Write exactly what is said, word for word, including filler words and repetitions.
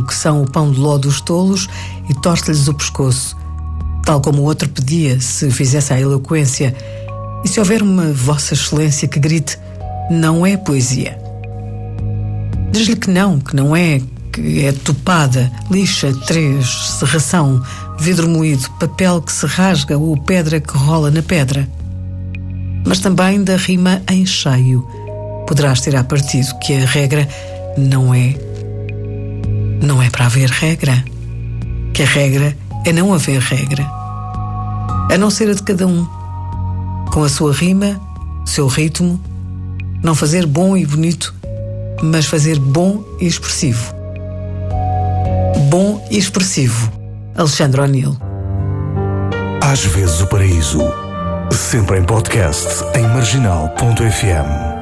que são o pão de ló dos tolos e torce-lhes o pescoço, tal como o outro pedia se fizesse a eloquência. E se houver uma Vossa Excelência que grite, não é poesia. Diz-lhe que não, que não é, que é topada, lixa, três, serração, vidro moído, papel que se rasga ou pedra que rola na pedra. Mas também da rima em cheio poderás tirar partido que a regra não é não é para haver regra, que a regra é não haver regra, a não ser a de cada um, com a sua rima, seu ritmo, não fazer bom e bonito, mas fazer bom e expressivo. Bom e expressivo. Alexandre O'Neill. Às vezes o paraíso, sempre em podcast em marginal ponto f m.